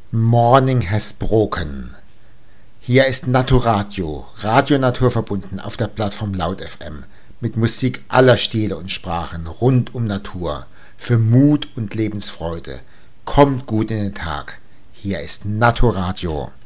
Morning has broken. Hier ist Naturadio, Radio naturverbunden auf der Plattform Laut FM, mit Musik aller Stile und Sprachen rund um Natur, für Mut und Lebensfreude. Kommt gut in den Tag. Hier ist Naturadio.